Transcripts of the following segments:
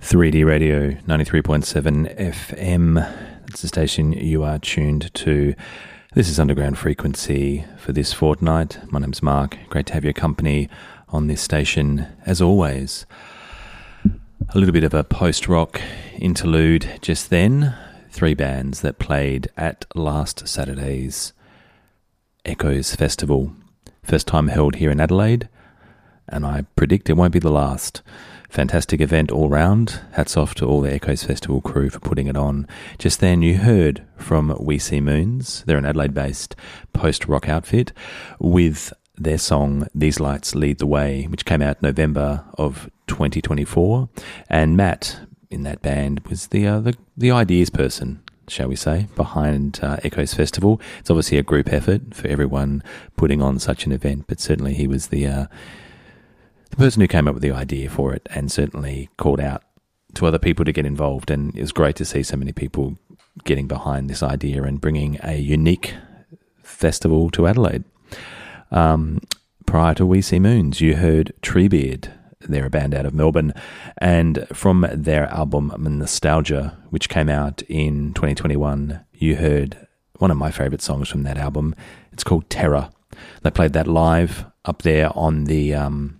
3D Radio 93.7 FM. It's the station you are tuned to. This is Underground Frequency for this fortnight. My name's Mark. Great to have your company on this station as always. A little bit of a post-rock interlude just then. 3 bands that played at last Saturday's Echoes Festival. First time held here in Adelaide, and I predict it won't be the last. Fantastic event all round. Hats off to all the Echoes Festival crew for putting it on. Just then you heard from We See Moons. They're an Adelaide-based post-rock outfit with their song These Lights Lead the Way, which came out November of 2024. And Matt in that band was the ideas person, shall we say, behind Echoes Festival. It's obviously a group effort for everyone putting on such an event, but certainly he was the person who came up with the idea for it and certainly called out to other people to get involved. And it was great to see so many people getting behind this idea and bringing a unique festival to Adelaide. Prior to We See Moons, you heard Treebeard. They're a band out of Melbourne. And from their album Nostalgia, which came out in 2021, you heard one of my favourite songs from that album. It's called Terror. They played that live up there on the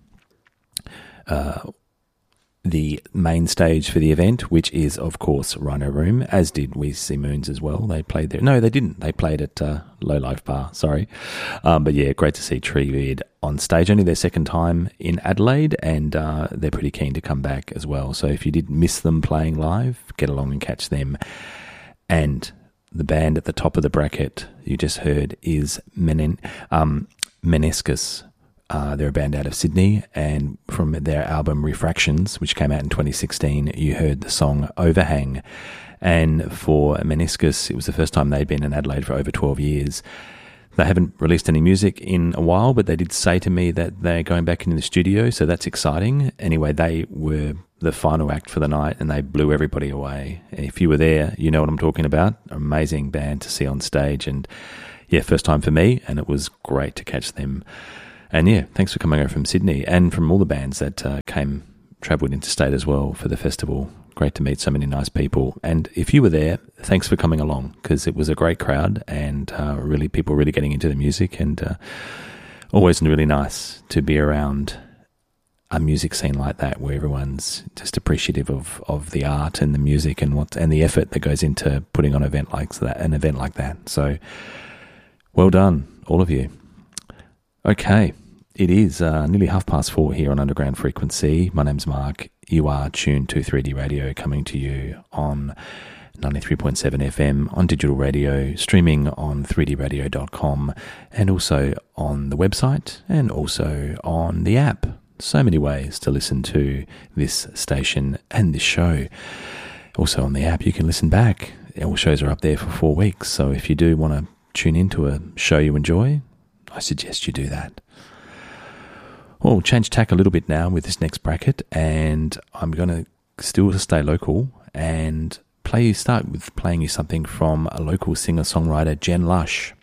main stage for the event, which is, of course, Rhino Room, as did We See Moons as well. They played there. No, they didn't. They played at Low Life Bar, sorry. But yeah, great to see Treebeard on stage. Only their second time in Adelaide, and they're pretty keen to come back as well. So if you did miss them playing live, get along and catch them. And the band at the top of the bracket you just heard is Meniscus. They're a band out of Sydney, and from their album Refractions, which came out in 2016, you heard the song Overhang. And for Meniscus, it was the first time they'd been in Adelaide for over 12 years. They haven't released any music in a while, but they did say to me that they're going back into the studio, so that's exciting. Anyway, they were the final act for the night, and they blew everybody away. If you were there, you know what I'm talking about. Amazing band to see on stage, and yeah, first time for me, and it was great to catch them. And yeah, thanks for coming over from Sydney and from all the bands that travelled interstate as well for the festival. Great to meet so many nice people. And if you were there, thanks for coming along, because it was a great crowd and people really getting into the music, and always really nice to be around a music scene like that where everyone's just appreciative of the art and the music and the effort that goes into putting on an event like that. So well done, all of you. Okay. It is nearly 4:30 here on Underground Frequency. My name's Mark. You are tuned to 3D Radio, coming to you on 93.7 FM, on digital radio, streaming on 3dradio.com, and also on the website, and also on the app. So many ways to listen to this station and this show. Also on the app, you can listen back. All shows are up there for 4 weeks, so if you do want to tune into a show you enjoy, I suggest you do that. Well, change tack a little bit now with this next bracket, and I'm going to still stay local and start with playing you something from a local singer-songwriter, Jen Lush.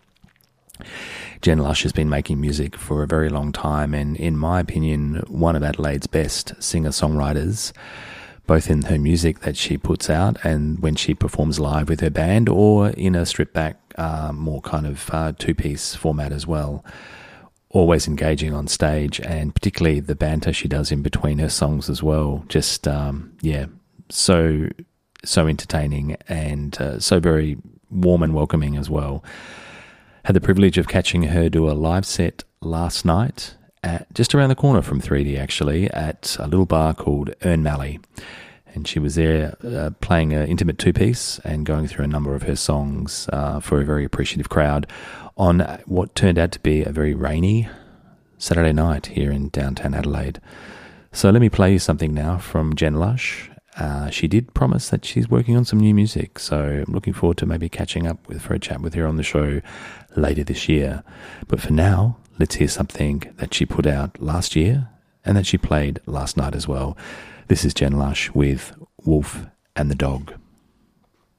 Jen Lush has been making music for a very long time, and in my opinion, one of Adelaide's best singer-songwriters, both in her music that she puts out and when she performs live with her band, or in a stripped-back, more kind of two-piece format as well. Always engaging on stage, and particularly the banter she does in between her songs as well. Just, so entertaining and so very warm and welcoming as well. Had the privilege of catching her do a live set last night, just around the corner from 3D actually, at a little bar called Ern Malley. And she was there playing an intimate two-piece and going through a number of her songs for a very appreciative crowd on what turned out to be a very rainy Saturday night here in downtown Adelaide. So let me play you something now from Jen Lush. She did promise that she's working on some new music, so I'm looking forward to maybe catching up for a chat with her on the show later this year. But for now, let's hear something that she put out last year and that she played last night as well. This is Jen Lush with Wolf and the Dog.